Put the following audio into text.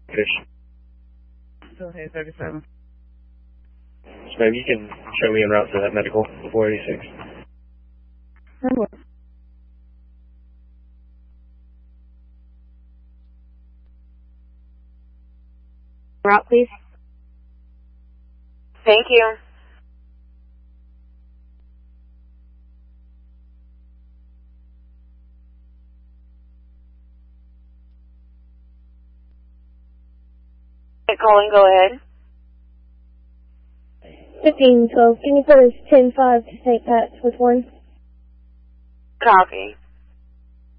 Fish. Still here, 37. So maybe you can show me en route to that medical 486. Route, please. Thank you. Calling, go ahead. 1512, can you put us 10-5 to St. Pat's with 1? Copy.